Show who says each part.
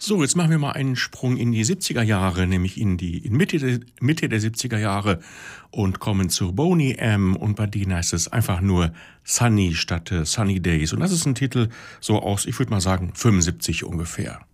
Speaker 1: So, jetzt machen wir mal einen Sprung in die 70er Jahre, nämlich in Mitte der 70er Jahre und kommen zu Boney M. Und bei denen heißt es einfach nur Sunny statt Sunny Days. Und das ist ein Titel so aus, ich würde mal sagen, 75 ungefähr.